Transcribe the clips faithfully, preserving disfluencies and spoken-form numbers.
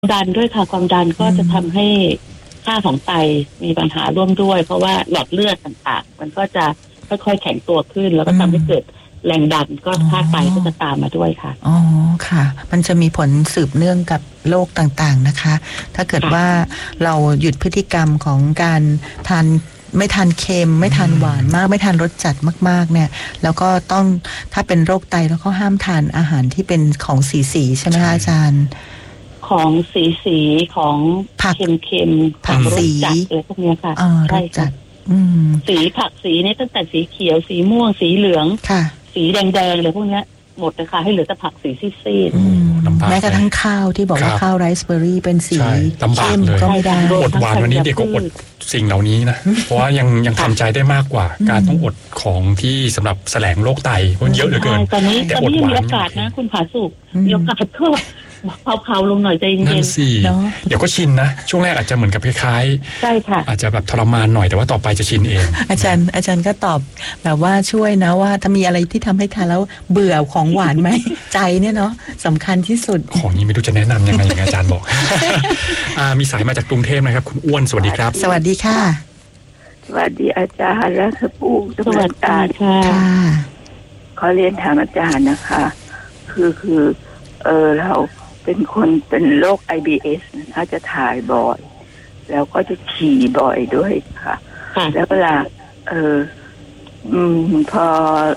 ดันด้วยค่ะความดันก็จะทำให้ค่าของไตมีปัญหาร่วมด้วยเพราะว่าหลอดเลือดต่างๆมันก็จะค่อยๆแข็งตัวขึ้นแล้วก็ทำให้เกิดแรงดันก็ค่าไตก็จะตามมาด้วยค่ะอ๋อค่ะมันจะมีผลสืบเนื่องกับโรคต่างๆนะคะถ้าเกิดว่าเราหยุดพฤติกรรมของการทานไม่ทานเค็มไม่ทานหวานมากไม่ทานรสจัดมากๆเนี่ยแล้วก็ต้องถ้าเป็นโรคไตแล้วก็ห้ามทานอาหารที่เป็นของสีๆใช่ไหมคะอาจารย์ของสีสีของผักเค็มๆผักสีจัดอะไรพวกนี้ค่ะใช่จัดสีผักสีนี่ตั้งแต่สีเขียวสีม่วงสีเหลืองสีแดงๆเลยพวกนี้หมดเลยค่ะให้เหลือแต่ผักสีซีดๆแม้กระทั่งข้าวที่บอกว่าข้าวไรซ์เบอร์รี่เป็นสีเข้มก็ไม่ได้อดหวานวันนี้เด็กก็อดสิ่งเหล่านี้นะเพราะว่ายังยังทำใจได้มากกว่าการต้องอดของที่สำหรับแสลงโรคไตมันเยอะเหลือเกินตอนนี้ตอนนี้มีโอกาสนะคุณผาสุกมีโอกาสก็เผาๆลงหน่อยใจเย็นๆเนาะเดี๋ยวก็ชินนะช่วงแรกอาจจะเหมือนกับคล้ายๆใช่ค่ะอาจจะแบบทรมานหน่อยแต่ว่าต่อไปจะชินเองอาจารย์อาจารย์ก็ตอบแบบว่าช่วยนะว่าถ้ามีอะไรที่ทำให้ทานแล้วเบื่อของหวานไหม ใจเนี่ยเนาะสำคัญที่สุดของนี้ไม่รู้จะแนะนำยังไงอย่างอาจารย์บอก มีสายมาจากกรุงเทพนะครับคุณอ้วนสวัสดีครับสวัสดีค่ะสวัสดีอาจารย์และครูสวัสดีค่ะขอเรียนถามอาจารย์นะคะคือคือเออเราเป็นคนเป็นโรค ไอ บี เอส นะคะจะถ่ายบ่อยแล้วก็จะฉี่บ่อยด้วยค่ะแล้วเวลาเอออืมพอ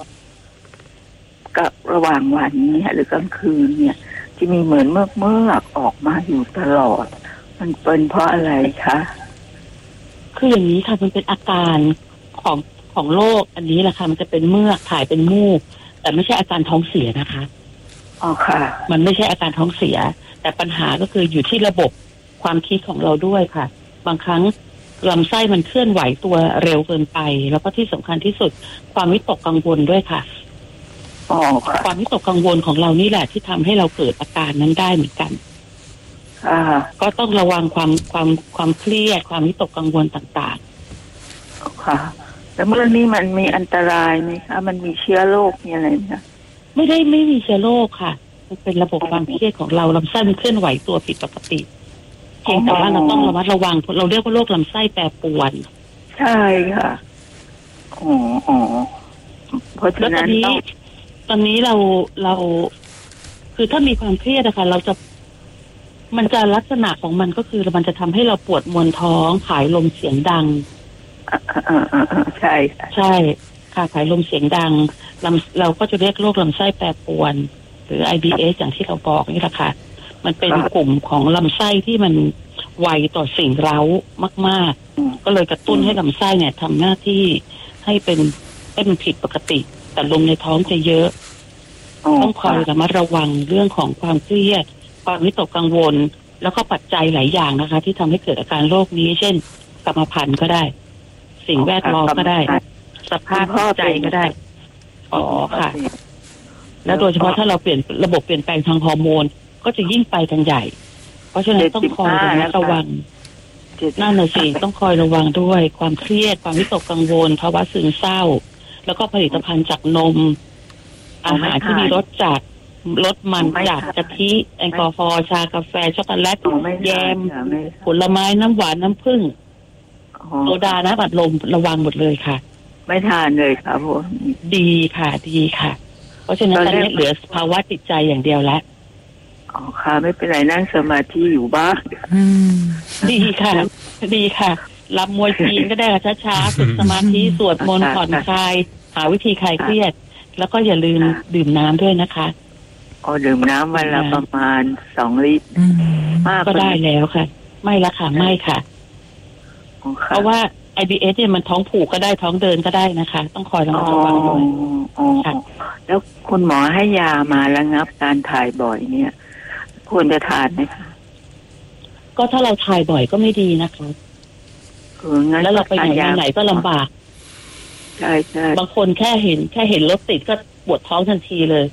กับระหว่างวันเนี่ยหรือกลางคืนเนี่ยจะมีเหมือนเมือกเมือกออกมาอยู่ตลอดมันเป็นเพราะอะไรคะคืออย่างนี้ค่ะมันเป็นอาการของของโรคอันนี้แหละค่ะมันจะเป็นเมือกถ่ายเป็นมูกแต่ไม่ใช่อาการท้องเสียนะคะอ๋อค่ะมันไม่ใช่อาการท้องเสียแต่ปัญหาก็คืออยู่ที่ระบบความคิดของเราด้วยค่ะบางครั้งลำไส้มันเคลื่อนไหวตัวเร็วเกินไปแล้วก็ที่สำคัญที่สุดความวิตกกังวลด้วยค่ะอ๋อค่ะความวิตกกังวลของเรานี่แหละที่ทำให้เราเกิดอาการนั้นได้เหมือนกันอ่าก็ต้องระวังความความความเครียดความวิตกกังวลต่างๆค่ะแล้วเมื่อนี้มันมีอันตรายไหมคะมันมีเชื้อโรคมีอะไรไหมคะไม่ได้ไม่มีเชื้อโรคค่ะมันเป็นระบบความเครียดของเราลำไส้มันเคลื่อนไหวตัวผิดปกติเพียงแต่ว่าเราต้องระมัดระวังเราเรียกว่าโรคลำไส้แปรปรวนใช่ค่ะอ๋ออ๋อเพราะฉะนั้นตอนนี้ตอนนี้เราเราคือถ้ามีความเครียดนะคะเราจะมันจะลักษณะของมันก็คือมันจะทำให้เราปวดมวนท้องผายลมเสียงดังใช่ใช่ค่ะผายลมเสียงดังเราก็จะเรียกโรคลำไส้แปรปรวนหรือ ไอ บี เอส อย่างที่เราบอกนี่แหละค่ะมันเป็นกลุ่มของลำไส้ที่มันไวต่อสิ่งเร้ามากๆก็เลยกระตุ้นให้ลำไส้เนี่ยทำหน้าที่ให้เป็นให้มันผิดปกติแต่ลมในท้องจะเยอะต้องคอยระมัดระวังเรื่องของความเครียดความวิตกกังวลแล้วก็ปัจจัยหลายอย่างนะคะที่ทำให้เกิดอาการโรคนี้เช่นกรรมพันธุ์ก็ได้สิ่งแวดล้อมก็ได้สภาพใจก็ได้อ๋อค่ะแล้วโดยเฉพาะถ้าเราเปลี่ยนระบบเปลี่ยนแปลงทางฮอร์โมนก็จะยิ่งไปกันใหญ่เพราะฉะนั้นต้องคอยระมัดระวังนั่นน่ะสิต้องคอยระวังด้วยความเครียดความวิตกกังวลภาวะซึมเศร้าแล้วก็ผลิตภัณฑ์จากนมอาหารที่มีรสจัดรสมันจากกะทิแอลกอฮอล์ชากาแฟช็อกโกแลตแยมผลไม้น้ำหวานน้ำผึ้งโซดาน้ำอัดลมระวังหมดเลยค่ะไม่ทานเลยครับผมดีค่ะดีค่ะเพราะฉะนั้นตอนนี้เหลือภาวะจิตใจอย่างเดียวแล้วอ๋อค่ะไม่เป็นไรนั่งสมาธิอยู่บ้างดีค่ะดีค่ะรับมวยจีนก็ได้ค่ะช้าๆฝึกสมาธิสวดมนต์ผ่อนคลายหาวิธีคลายเครียดแล้วก็อย่าลืมดื่มน้ำด้วยนะคะอ๋อดื่มน้ำวันละประมาณสองลิตรมากก็ได้แล้วค่ะไม่ละค่ะไม่ค่ะเพราะว่า ไอ บี เอส เนี่ยมันท้องผูกก็ได้ท้องเดินก็ได้นะคะต้องคอยระมัดระวังด้วยค่ะแล้วคุณหมอให้ยามาระงับการถ่ายบ่อยเนี่ยควรจะทานไหมคะก็ถ้าเราถ่ายบ่อยก็ไม่ดีนะคะแล้วเราไปไหนมาไหนก็ลำบากใช่ใช่บางคนแค่เห็นแค่เห็นรถติดก็ปวดท้องทันทีเลย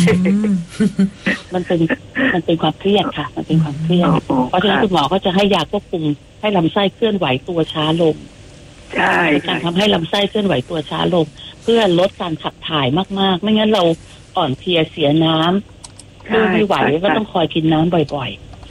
มันเป็นมันเป็นความเครียดค่ะมันเป็นความเครียดเพราะฉะนั้นคุณหมอก็จะให้ยาควบคุมให้ลำไส้เคลื่อนไหวตัวช้าลงใช่การทำให้ลำไส้เคลื่อนไหวตัวช้าลงเพื่อลดการขับถ่ายมากๆไม่งั้นเราอ่อนเพลียเสียน้ำด้วยไม่ไหวก็ต้องคอยกินน้ำบ่อยๆ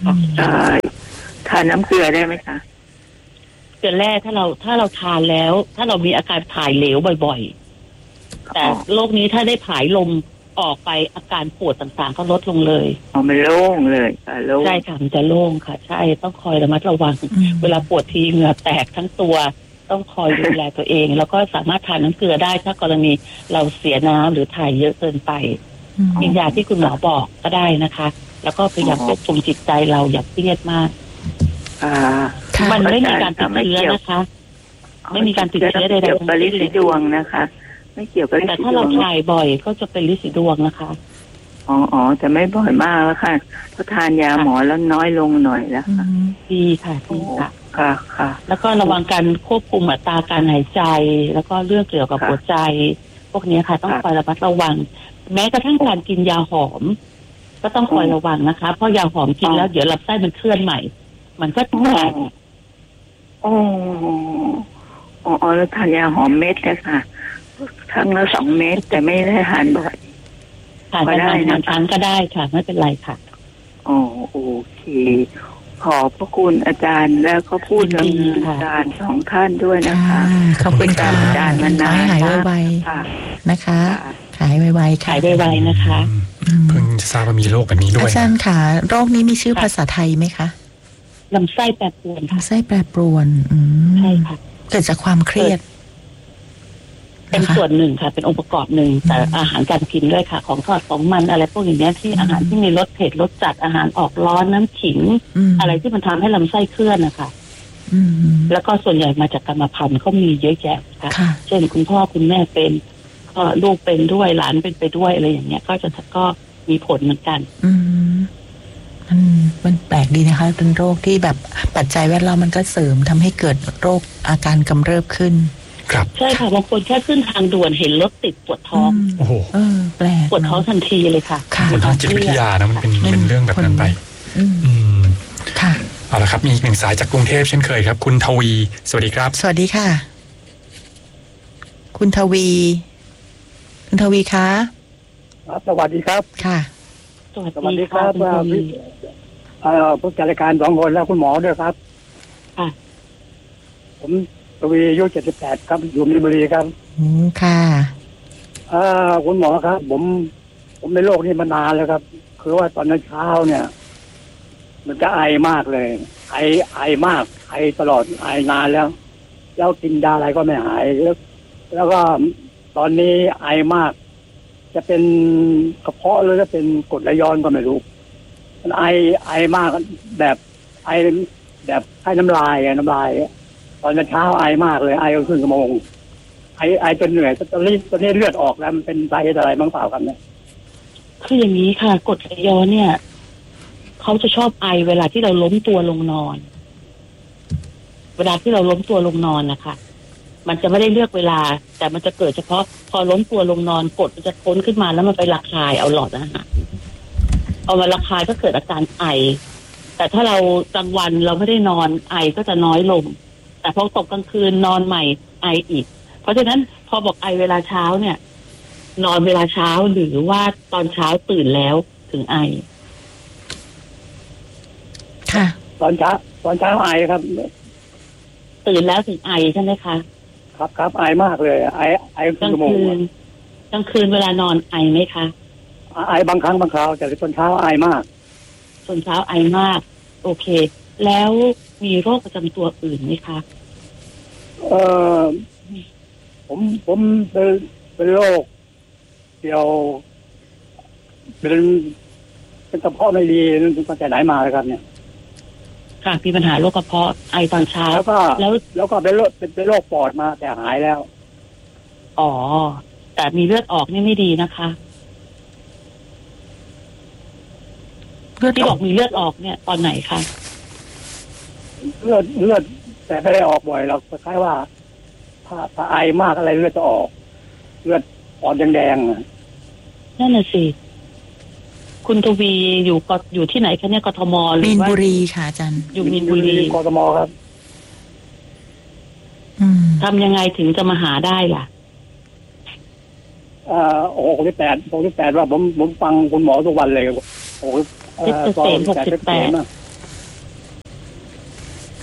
ได้ทานน้ำเกลือได้ไหมคะเกลือแร่ถ้าเราถ้าเราทานแล้ว ถ้าเรามีอาการถ่ายเหลวบ่อยๆแต่โรคนี้ถ้าได้ผายลมออกไปอาการปวดต่างๆก็ลดลงเลยอ๋อมันโล่งเลยค่ะโล่งใช่ค่ะมันจะโล่งค่ะใช่ต้องคอยระมัดระวังเวลาปวดทีเหงื่อแตกทั้งตัวต้องคอยดูแลตัวเองแล้วก็สามารถทานน้ำเกลือได้ถ้ากรณีเราเสียน้ำหรือถ่ายเยอะเกินไปกินยาที่คุณหมอบอกก็ได้นะคะแล้วก็พยายามควบคุมจิตใจเราอย่าเครียดมากมันไม่มีการติดเชื้อนะคะไม่มีการติดเชื้อใดๆเกี่ยวกับลินดวงนะคะไม่เกี่ยวกับแต่ถ้าเราถ่ายบ่อยก็จะเป็นลินดวงนะคะอ๋ออ๋อแต่ไม่บ่อยมากแล้วค่ะพอทานยาหมอแล้วน้อยลงหน่อยแล้วค่ะดีค่ะดีค่ะค่ะค่ะแล้วก็ระวังการควบคุมอัตราการหายใจแล้วก็เรื่องเกี่ยวกับหัวใจพวกนี้ค่ะต้องคอยระมัดระวังแม้กระทั่งการกินยาหอมก็ต้องคอยระวังนะคะเพราะยาหอมกินแล้วเดี๋ยวลำไส้มันเคลื่อนใหม่มันก็แตกอ๋ออ๋อแล้วทานยาหอมเม็ดเลยค่ะครั้งละสองเม็ดแต่ไม่ได้ทานบ่อยทานได้นะครั้งก็ได้ค่ะไม่เป็นไรค่ะอ๋อโอเคขอบพระคุณอาจารย์แล้วก็พูดกับอาจารย์สองท่านด้วยนะคะขอบคุณค่ะอาจารย์มันหายไวๆนะคะหายไวๆหายไวๆนะคะเพิ่งจะทราบว่ามีโรคแบบนี้ด้วยอาจารย์ค่ะโรคนี้มีชื่อภาษาไทยไหมคะลำไส้แปรปรวนลำไส้แปรปรวนใช่ค่ะเกิดจากความเครียดเป็นส่วนหนึ่งค่ะเป็นองค์ประกอบหนึ่งแต่อาหารการกินด้วยค่ะของทอดของมันอะไรพวกอย่างนี้ที่อาหารที่มีรสเผ็ดรสจัดอาหารออกร้อนน้ำขิงอะไรที่มันทำให้ลำไส้เคลื่อนนะคะแล้วก็ส่วนใหญ่มาจากกรรมพันธุ์เขามีเยอะแยะค่ะเช่นคุณพ่อคุณแม่เป็นก็ลูกเป็นด้วยหลานเป็นไปด้วยอะไรอย่างเงี้ยก็จะก็มีผลเหมือนกันอืมมันมันแปลกดีนะคะเป็นโรคที่แบบปัจจัยแวดล้อมมันก็เสริมทำให้เกิดโรคอาการกำเริบขึ้นใช่ค่ะบางคนแค่ขึ้นทางด่วนเห็นรถติดปวดท้องโอ้โหแปลกปวดท้องทันทีเลยค่ะปวดท้องจิตวิทยานะมันเป็นเป็นเรื่องแบบนั้นไปอืมค่ะเอาละครับมีอีกหนึ่งสายจากกรุงเทพเช่นเคยครับคุณทวีสวัสดีครับสวัสดีค่ะคุณทวีคุณทวีคะสวัสดีครับค่ะสวัสดีครับเอ่อผู้จัดรายการสองคนแล้วคุณหมอด้วยครับค่ะผมทวีอายุเจ็ดสิบแปดครับอยู่มีนบุรีครับอืมค่ะอ่าคุณหมอครับผมผมเป็นโรคนี้มานานแล้วครับคือว่าตอนเช้าเนี่ยมันจะไอมากเลยไอไอมากไอตลอดไอนานแล้วแล้วกินยาอะไรก็ไม่หายแล้วแล้วก็ตอนนี้ไอมากจะเป็นกระเพาะหรือจะเป็นกรดไหลย้อนก็ไม่รู้มันไอไอมากแบบไอแบบไอน้ำลายน้ำลายตอนเช้าไอมากเลยไอก็ครึ่งชั่วโมงไอไอจนเหนื่อยตอนนี้ตอนนี้เลือดออกแล้วมันเป็นสาเหตุอะไรบ้างเปล่าครับเนี่ยคืออย่างนี้ค่ะกรดไหลย้อนเนี่ยเขาจะชอบไอเวลาที่เราล้มตัวลงนอนเวลาที่เราล้มตัวลงนอนนะคะมันจะไม่ได้เลือกเวลาแต่มันจะเกิดเฉพาะพอล้มตัวลงนอนกรดมันจะพ้นขึ้นมาแล้วมันไประคายเอาหลอดอาหารเอามาระคายก็เกิดอาการไอแต่ถ้าเรากลางวันเราไม่ได้นอนไอก็จะน้อยลงแต่พอตกกลางคืนนอนใหม่ไออีกเพราะฉะนั้นพอบอกไอเวลาเช้าเนี่ยนอนเวลาเช้าหรือว่าตอนเช้าตื่นแล้วถึงไอค่ะตอนเช้าตอนเช้าไอครับตื่นแล้วถึงไอใช่ไหมคะครับครับไอมากเลยไอไอกลางคืนกลางคืนเวลานอนไอไหมคะไอบางครั้งบางคราวแต่ตอนเช้าไอมากตอนเช้าไอมากโอเคแล้วมีโรคประจำตัวอื่นไหมคะเออผมผมเป็นเป็นโรคเกี่ยวเป็นเป็นกระเพาะไม่ดีตั้งแต่ไหนมาเลยครับเนี่ยค่ะมีปัญหาโรคกระเพาะไอตอนเช้าแล้วก็แล้วแล้วก็เป็นโรคเป็นโรคปอดมาแต่หายแล้วอ๋อแต่มีเลือดออกนี่ไม่ดีนะคะเลือดที่บอกมีเลือดออกเนี่ยตอนไหนคะเลือดเลือดแต่ไม่ได้ออกบ่อยเราคล้ายว่าถ้าถ้าไอมากอะไรเลือดจะออกเลือดออกแดงๆนั่นน่ะสิคุณทวีอยู่ก็อยู่ที่ไหนคะเนี่ยกทมหรือว่ามีนบุรีค่ะอาจารย์อยู่มีนบุรีกทมครับทำยังไงถึงจะมาหาได้ล่ะอ่าโอ้หกสิบแปดหกสิบแปดว่าผมผมฟังคุณหมอทุกวันเลยโอ้เออเกษมหกสิบแปด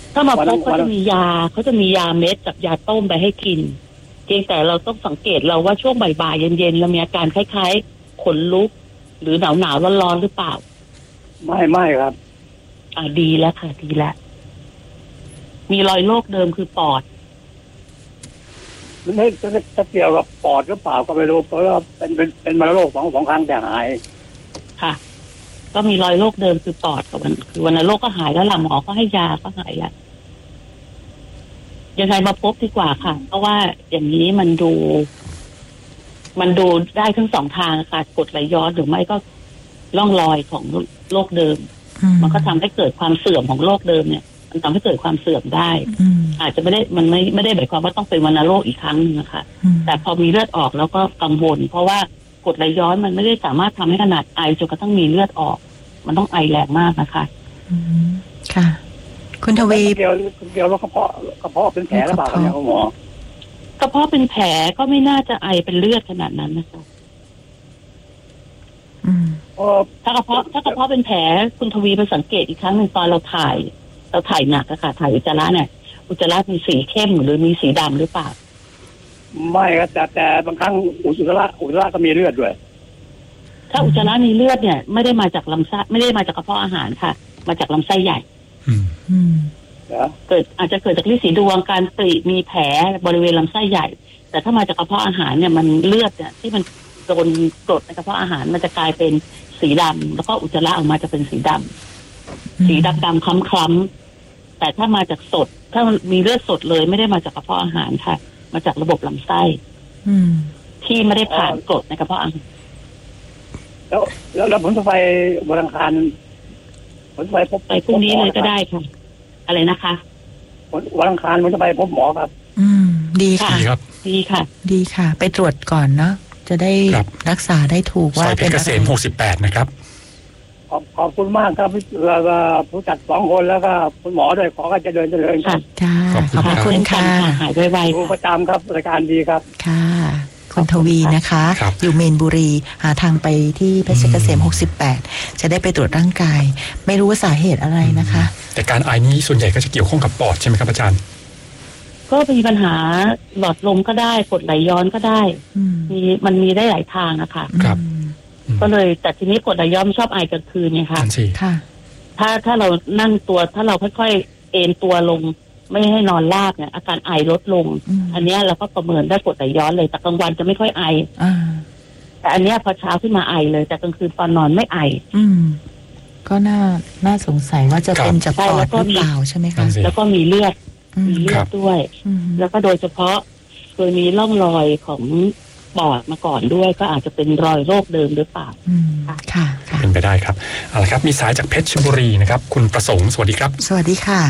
ถ้ามาพบเขาจะมียาเขาจะมียาเม็ดกับยาต้มไปให้กินเพียงแต่เราต้องสังเกตเราว่าช่วงบ่ายๆเย็นๆเรามีอาการคล้ายๆขนลุกหรือหนาวๆร้อนๆหรือเปล่าไม่ไม่ครับอ่าดีแล้วค่ะดีแล้วมีรอยโรคเดิมคือปอดมันไม่จะเกี่ยวกับปอดหรือเปล่าก็ไม่รู้เพราะว่าเป็นเป็นเป็นมะเร็งโรคสองสองครั้งแต่หายค่ะก็มีรอยโรคเดิมคือปอดกับวันคือวันโรคก็หายแล้วล่ะหมอก็ให้ยาก็หายแล้วยังไงมาพบดีกว่าค่ะเพราะว่าอย่างนี้มันดูมันดูได้ทั้งสองทางค่ะกรดไหลย้อนหรือไม่ก็ร่องรอยของโรคเดิมมันก็ทำให้เกิดความเสื่อมของโรคเดิมเนี่ยมันทำให้เกิดความเสื่อมได้อาจจะไม่ได้มันไม่ไม่ได้หมายความว่าต้องเป็นวัณโรคอีกครั้งนึงนะคะแต่พอมีเลือดออกแล้วก็กังวลเพราะว่ากรดไหลย้อนมันไม่ได้สามารถทำให้ขนาดไอจนกระทั่งมีเลือดออกมันต้องไอแรงมากนะคะค่ะคุณทวีเกี่ยวเกี่ยวกับกระเพาะกระเพาะเป็นแผลหรือเปล่าเนี่ยคุณหมอกระเพาะเป็นแผลก็ไม่น่าจะไอเป็นเลือดขนาดนั้นนะคะถ้ากระเพาะถ้ากระเพาะเป็นแผลคุณทวีไปสังเกตอีกครั้งหนึ่งตอนเราถ่ายเราถ่ายหนักอะค่ะถ่ายอุจจาระเนี่ยอุจจาระมีสีเข้มหรือมีสีดำหรือเปล่าไม่ครับแต่แต่บางครั้งอุจจาระอุจจาระก็มีเลือดด้วยถ้าอุจจาระมีเลือดเนี่ยไม่ได้มาจากลำไส้ไม่ได้มาจากกระเพาะอาหารค่ะมาจากลำไส้ใหญ่เกิดอาจจะเกิดจากฤทธิ์สีดวงการปริมีแผลบริเวณลำไส้ใหญ่แต่ถ้ามาจากกระเพาะอาหารเนี่ยมันเลือดเนี่ยที่มันโดนกรดในกระเพาะอาหารมันจะกลายเป็นสีดำแล้วก็อุจจาระออกมาจะเป็นสีดำสีดำดำคล้ำคล้ำแต่ถ้ามาจากสดถ้ามีเลือดสดเลยไม่ได้มาจากกระเพาะอาหารค่ะมาจากระบบลำไส้ที่ไม่ได้ผ่านกรดในกระเพาะอาหารแล้วแล้วผมจะไปวันอังคารผมจะไปพบไปพรุ่งนี้เลยก็ได้ค่ะอะไรนะคะวันอังคารผมจะไปพบหมอครับอืมดีค่ะดีค่ะดีค่ะไปตรวจก่อนเนาะจะได้รักษาได้ถูกว่าเป็นเกษมหกสิบแปดนะครับขอบขอบคุณมากครับแล้วก็ผู้จัดสองคนแล้วก็คุณหมอด้วยขอให้เจริญเจริญครับขอบคุณค่ะหายไวๆผู้ประจำครับรายการดีครับค่ะคุณทวีนะคะอยู่เมนบุรีหาทางไปที่เพชรเกษมหกสิบแปดจะได้ไปตรวจร่างกายไม่รู้ว่าสาเหตุอะไรนะคะแต่การไอนี้ส่วนใหญ่ก็จะเกี่ยวข้องกับปอดใช่ไหมครับอาจารย์ก็มีปัญหาหลอดลมก็ได้กรดไหลย้อนก็ได้มีมันมีได้หลายทางอะค่ะครับก็เลยแต่ทีนี้กรดไหลย้อนชอบไอกลางคืนไงคะค่ะถ้าถ้าเรานั่งตัวถ้าเราค่อยๆเอนตัวลงไม่ให้นอนราบเนี่ยอาการไอลดลงอันนี้เราก็ประเมินได้กรดไหลย้อนเลยแต่กลางวันจะไม่ค่อยไอแต่อันนี้พอเช้าขึ้นมาไอเลยแต่กลางคืนตอนนอนไม่ไอก็น่าน่าสงสัยว่าจะเป็นจากปอดหรือเปล่าใช่ไหมคะแล้วก็มีเลือดมีเลือดด้วยแล้วก็โดยเฉพาะโดยมีร่องรอยของปอดมาก่อนด้วยก็อาจจะเป็นรอยโรคเดิมหรือเปล่าค่ะเป็นไปได้ครับเอาละครับมีสายจากเพชรบุรีนะครับคุณประสงค์สวัสดีครับสวัสดีค่ะ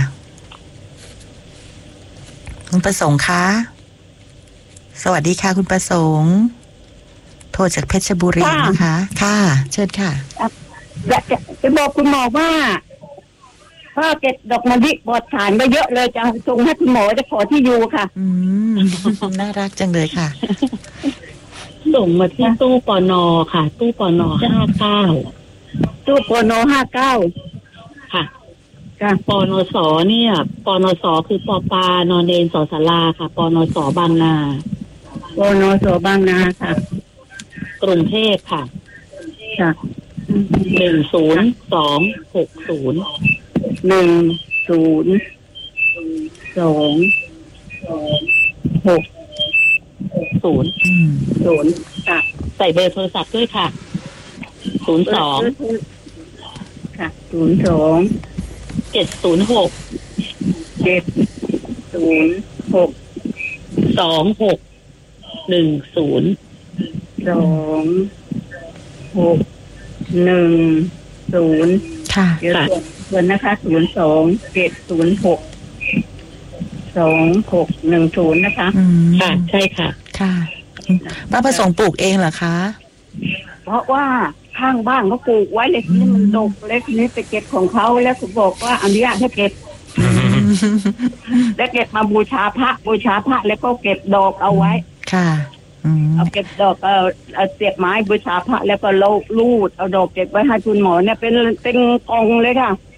คุณประสงค์คะสวัสดีค่ะคุณประสงค์โทรจากเพชรบุรีนะคะค่ะเชิญค่ะอยากจะบอกคุณหมอว่าพ่อเก็บดอกมะลิปลอดสารไว้เยอะเลยจะส่งให้คุณหมอจะขอที่อยู่ค่ะอืมน่ารักจังเลยค่ะส่งมาที่ตู้ปนค่ะตู้ปนห้าเก้าตู้ปนห้าเก้าค่ะปนสเนี่ยปนสคือปปานอนเดนสศาลาค่ะปนสบางนาปนสบางนาค่ะกรุงเทพค่ะค่ะหนึ่งศูนย์สองหกศูนย์หนึ่งศูนย์สองหกศูนย์ศูนย์ค่ะใส่เบอร์โทรศัพท์ด้วยค่ะศูนย์สองค่ะศูนย์สองเจ็ดศูนย์หกเจ็ดศูนย์หกสองหกหนึ่งศูนย์สองหกหนึ่งศูนย์ค่ะเดี๋ยวส่วนนะคะศูนย์สองเจ็ดศูนย์หกสองหกหนึ่งศูนย์นะคะค่ะใช่ค่ะค่ะป้าประสงค์ปลูกเองเหรอคะเพราะว่าข้างบ้านเขาปลูกไว้เลยที่มันดกเล็กนี้ไปเก็บของเขาแล้วเขาบอกว่าอนุญาตให้เก็บแล้วเก็บมาบูชาพระบูชาพระแล้วก็เก็บดอกเอาไว้ค่ะเอาเก็บดอกเอาเอาเสียบไม้บูชาพระแล้วก็โลลูดเอาดอกเก็บไว้ให้คุณหมอเนี่ยเป็นเป็นกองเลยค่ะอ๋อ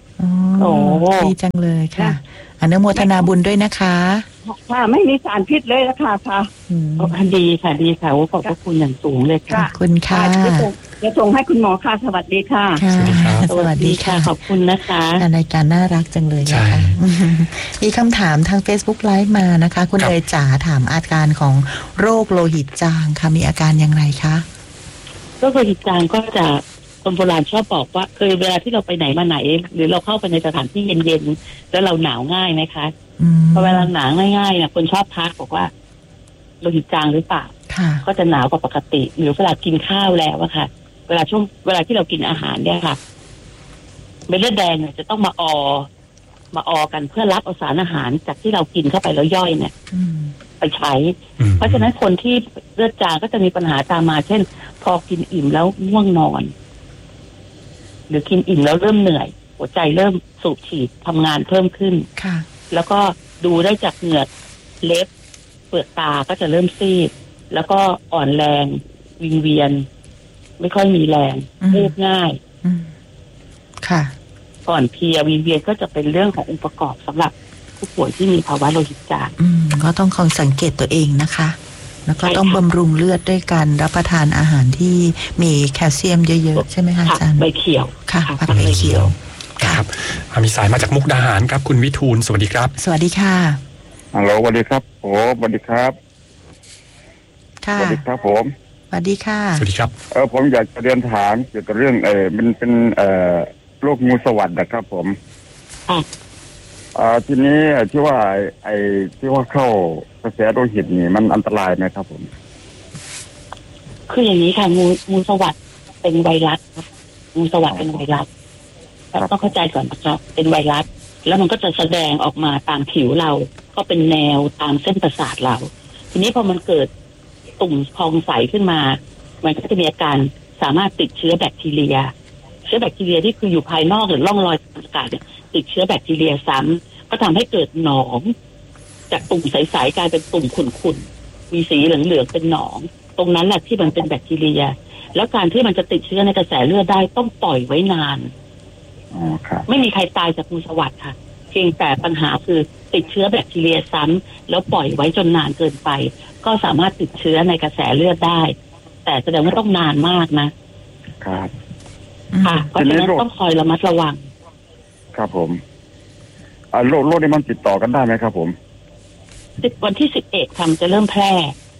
โอ้ดีจังเลยค่ะอนุโมทนาบุญด้วยนะคะค่ะไม่มีสารพิษเลยละค่ะค่ะดีค่ะดีค่ะขอบพระคุณอย่างสูงเลยค่ะขอบคุณค่ะจะส่งให้คุณหมอค่ะสวัสดีค่ะสวัสดีค่ะขอบคุณนะคะรายการน่ารักจังเลยนะคะมีคำถามทาง Facebook Live มานะคะคุณเลยจ๋าถามอาการของโรคโลหิตจางค่ะมีอาการอย่างไรคะโรคโลหิตจางก็จะคนโบราณชอบบอกว่าเคยเวลาที่เราไปไหนมาไหนหรือเราเข้าไปในสถานที่เย็นๆแล้วเราหนาวง่ายไหมคะพอเวลาหนาวง่ายๆเนี่ยคนชอบทักบอกว่าโลหิตจางหรือเปล่าก็จะหนาวกว่าปกติหรือเวลากินข้าวแล้วอะค่ะเวลาช่วงเวลาที่เรากินอาหารเนี่ยค่ะเม็ดเลือดแดงเนี่ยจะต้องมาออมาออกันเพื่อรับเอาสารอาหารจากที่เรากินเข้าไปแล้วย่อยเนี่ยไปใช้เพราะฉะนั้นคนที่เลือดจางก็จะมีปัญหาตามมาเช่นพอกินอิ่มแล้วง่วงนอนหรือกินอิ่มแล้วเริ่มเหนื่อยหัวใจเริ่มสูบฉีดทำงานเพิ่มขึ้นค่ะแล้วก็ดูได้จากเหงือกเล็บเปลือกตาก็จะเริ่มซีดแล้วก็อ่อนแรงวิงเวียนไม่ค่อยมีแรงวูบง่ายค่ะก่อนเพลียวิงเวียนก็จะเป็นเรื่องขององค์ประกอบสำหรับผู้ป่วยที่มีภาวะโลหิตจางก็ต้องคอยสังเกตตัวเองนะคะแล้วก็ต้องบำรุงเลือดด้วยการรับประทานอาหารที่มีแคลเซียมเยอะๆใช่ไหมคะอาจารย์ใบเขียวค่ะผักใบเขียวครับมีสายมาจากมุกดาหารครับคุณวิทูลสวัสดีครับสวัสดีค่ะฮัลโหลสวัสดีครับโอ้สวัสดีครับค่ะสวัสดีครับผมสวัสดีค่ะสวัสดีครับเออผมอยากจะเรียนถามเกี่ยวกับเรื่องเออมันเป็นเอ่อโรคงูสวัสด์นะครับผมอ่าทีนี้ที่ว่าไอ้ที่ว่าเข้ากระแสโลหิตนี่มันอันตรายไหมครับผมคืออย่างนี้ค่ะงูงูสวัสด์เป็นไวรัสครับงูสวัสด์เป็นไวรัสต้องเข้าใจก่อนนะครับเป็นไวรัสแล้วมันก็จะแสดงออกมาตามผิวเราก็เป็นแนวตามเส้นประสาทเราทีนี้พอมันเกิดตุ่มพองใสขึ้นมามันก็จะมีอาการสามารถติดเชื้อแบคทีเรียเชื้อแบคทีเรียที่คืออยู่ภายนอกหรือร่องรอยอากาศเนี่ยติดเชื้อแบคทีเรียซ้ำก็ทำให้เกิดหนองจากตุ่มใสๆกลายเป็นตุ่มขุ่นๆมีสีเหลืองๆเป็นหนองตรงนั้นแหละที่มันเป็นแบคทีเรียแล้วการที่มันจะติดเชื้อในกระแสเลือดได้ต้องปล่อยไว้นานไม่มีใครตายจากงูสวัสด์ค่ะเพียงแต่ปัญหาคือติดเชื้อแบคทีเรียซ้ำแล้วปล่อยไว้จนนานเกินไปก็สามารถติดเชื้อในกระแสเลือดได้แต่แสดงว่าต้องนานมากนะครับค่ะเพราะฉะนั้นต้องคอยระมัดระวังครับผมอ่าโรคโรคนี้มันติดต่อกันได้ไหมครับผมวันที่สิบเอ็ดทำจะเริ่มแพร่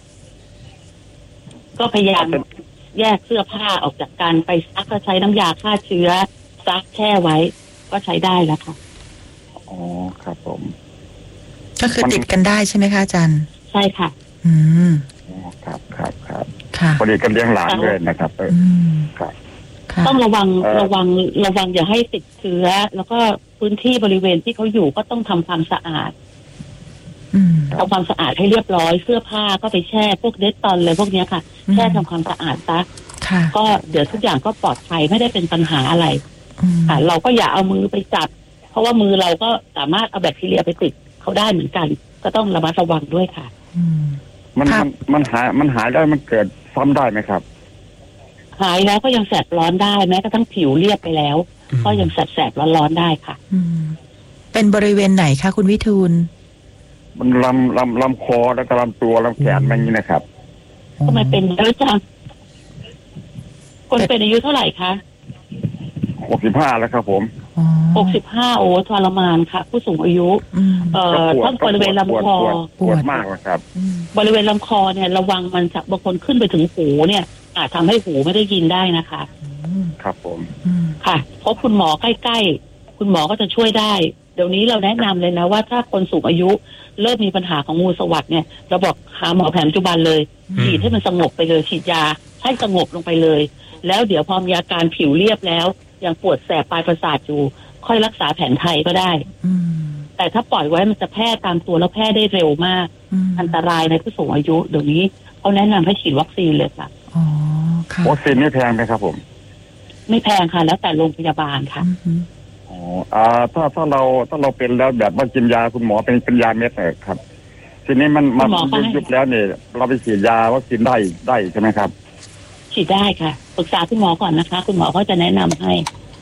ก็พยายามแยกเสื้อผ้าออกจากกันไปซักก็ใช้น้ำยาฆ่าเชื้อซักแช่ไว้ก็ใช้ได้แล้วค่ะอ๋อครับผมก็คือติดกันได้ใช่ไหมคะอาจารย์ใช่ค่ะอืมอ๋อครับครับครับค่ะพอดีกันเลี้ยงหลานด้วยนะครับเออครับต้องระวังระวังระวังอย่าให้ติดเชื้อแล้วก็พื้นที่บริเวณที่เขาอยู่ก็ต้องทำความสะอาดทำความสะอาดให้เรียบร้อยเสื้อผ้าก็ไปแช่พวกเดตตอนเลยพวกนี้ค่ะแช่ทำความสะอาดซะก็เดี๋ยวทุกอย่างก็ปลอดภัยไม่ได้เป็นปัญหาอะไรค่ะเราก็อย่าเอามือไปจับเพราะว่ามือเราก็สามารถเอาแบคทีเรียไปติดเขาได้เหมือนกันก็ต้องระมัดระวังด้วยค่ะมันมันมันหายมันหายได้มันเกิดซ้ำได้ไหมครับหายแล้วก็ยังแสบร้อนได้แม้กระทั่งผิวเรียบไปแล้วก็ยังแสบแสบร้อนๆได้ค่ะเป็นบริเวณไหนคะคุณวิทูลมันลำลำลำคอแล้วก็ลำตัวลำแขนแบบนี้นะครับทำไมเป็นเยอะจังคนเป็นอายุเท่าไหร่คะหกสิบห้าแล้วครับผมหกสิบห้าโอ้ทรมานค่ะผู้สูงอายุเอ่อทั้งบริเวณลำคอปวดมากนะครับบริเวณลำคอเนี่ยระวังมันจากบางคนขึ้นไปถึงหูเนี่ยอาจทำให้หูไม่ได้ยินได้นะคะครับผมค่ะเพราะคุณหมอใกล้ๆคุณหมอก็จะช่วยได้เดี๋ยวนี้เราแนะนำเลยนะว่าถ้าคนสูงอายุเริ่มมีปัญหาของงูสวัสด์เนี่ยเราบอกหาหมอแผนปัจจุบันเลยฉีดให้มันสงบไปเลยฉีดยาให้สงบลงไปเลยแล้วเดี๋ยวพอมีอาการผิวเรียบแล้วยังปวดแสบปลายประสาทอยู่ค่อยรักษาแผนไทยก็ได้แต่ถ้าปล่อยไว้มันจะแพร่ตามตัวแล้วแพร่ได้เร็วมากอันตรายในผู้สูงอายุเดี๋ยวนี้เขาแนะนำให้ฉีดวัคซีนเลยค่ะอ๋อค่ะวัคซีนไม่แพงไหมครับผมไม่แพงค่ะแล้วแต่โรงพยาบาลค่ะอ๋ออ่าถ้าถ้าเราถ้าเราเป็นแล้วแบบว่ากินยาคุณหมอเป็นเป็นยาเม็ดเลยครับทีนี้มันมันยุบแล้วเนี่ยเราไปฉีดยาวัคซีนได้ได้ใช่ไหมครับฉีดได้ค่ะปรึกษาคุณหมอก่อนนะคะคุณหมอเขาจะแนะนำให้อ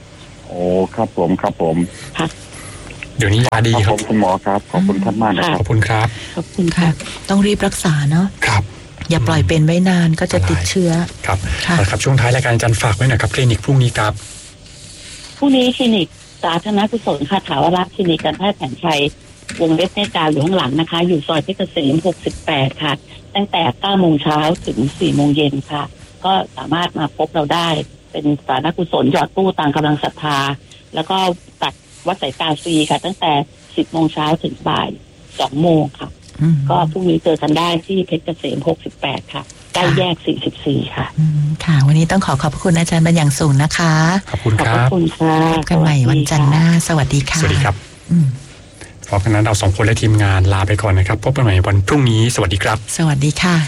โอ้ครับผมครับผมค่ะเดี๋ยวนี้ยาดีครับคุณหมอครับขอบคุณท่านมากนะครับขอบคุณครับขอบคุณค่ะต้องรีบรักษาเนาะครับอย่าปล่อยเป็นไว้นานก็จะติดเชื้อครับครับช่วงท้ายรายการอาจารย์ฝากไว้หน่อยครับคลินิกพรุ่งนี้ครับพรุ่งนี้คลินิกสาธารณกุศลค่ะถาวรคลินิกการแพทย์แผนไทยวงเล็บเมตตาอยู่ข้างหลังนะคะอยู่ซอยเพชรเกษมหกสิบแปดค่ะตั้งแต่เก้าโมงเช้าถึงสี่โมงเย็นค่ะก็สามารถมาพบเราได้เป็นสาธารณกุศลหยอดตู้ตามกำลังศรัทธาแล้วก็ตัดวัดสายตาฟรีค่ะตั้งแต่สิบโมงเช้าถึงบ่ายสองโมงค่ะก็พรุ่งนี้เจอกันได้ที่เพชรเกษมหกสิบแปดค่ะใกล้แยกสี่สิบสี่ค่ะค่ะวันนี้ต้องขอขอบคุณอาจารย์เป็นอย่างสูงนะคะขอบคุณครับขอบคุณค่ะพบกันใหม่วันจันทร์หน้าสวัสดีค่ะสวัสดีครับเพราะฉะนั้นเราสองคนและทีมงานลาไปก่อนนะครับพบกันใหม่วันพรุ่งนี้สวัสดีครับสวัสดีค่ะ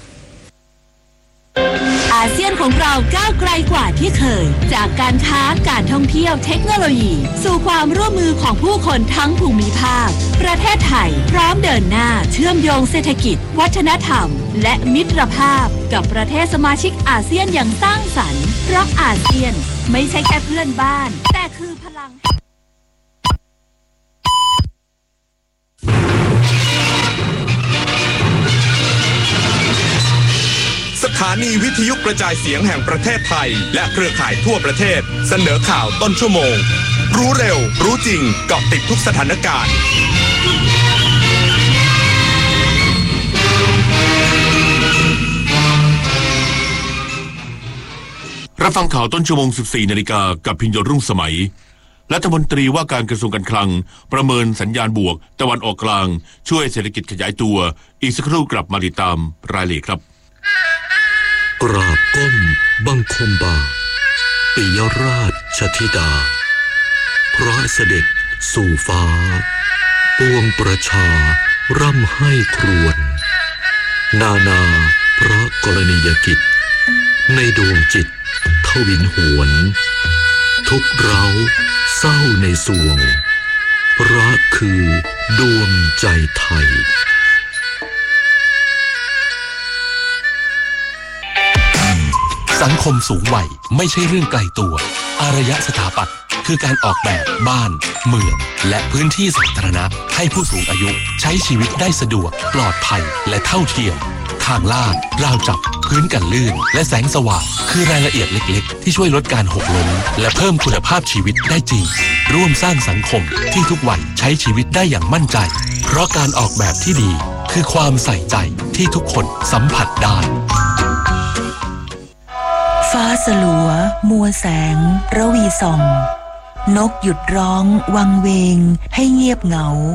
อาเซียนของเราก้าวไกลกว่าที่เคยจากการค้าการท่องเที่ยวเทคโนโลยีสู่ความร่วมมือของผู้คนทั้งภูมิภาคประเทศไทยพร้อมเดินหน้าเชื่อมโยงเศรษฐกิจวัฒนธรรมและมิตรภาพกับประเทศสมาชิกอาเซียนอย่างสร้างสรรค์เพราะอาเซียนไม่ใช่แค่เพื่อนบ้านแต่คือพลังสถานีวิทยุกระจายเสียงแห่งประเทศไทยและเครือข่ายทั่วประเทศเสนอข่าวต้นชั่วโมงรู้เร็วรู้จริงเกาะติดทุกสถานการณ์รับฟังข่าวต้นชั่วโมง สิบสี่นาฬิกากับพิญญรุ่งสมัยรัฐมนตรีว่าการกระทรวงการคลังประเมินสัญญาณบวกตะวันออกกลางช่วยเศรษฐกิจขยายตัวอีกสักครู่กลับมาติดตามรายละเอียดครับกราบก้มบังคมบาปิยราชธิดาพระเสด็จสู่ฟ้าปวงประชาร่ำให้ครวญนานาพระกรณียกิจในดวงจิตทวินหวนทุกเร้าเศร้าในสวงพระคือดวงใจไทยสังคมสูงวัยไม่ใช่เรื่องไกลตัวอารยสถาปัตย์คือการออกแบบบ้านเมืองและพื้นที่สาธารณะให้ผู้สูงอายุใช้ชีวิตได้สะดวกปลอดภัยและเท่าเทียมทางลาดราวจับพื้นกันลื่นและแสงสว่างคือรายละเอียดเล็กๆที่ช่วยลดการหกล้มและเพิ่มคุณภาพชีวิตได้จริงร่วมสร้างสังคมที่ทุกวัยใช้ชีวิตได้อย่างมั่นใจเพราะการออกแบบที่ดีคือความใส่ใจที่ทุกคนสัมผัสได้ฟ้าสลัวมัวแสงระวีส่องนกหยุดร้องวังเวงให้เงียบเหงา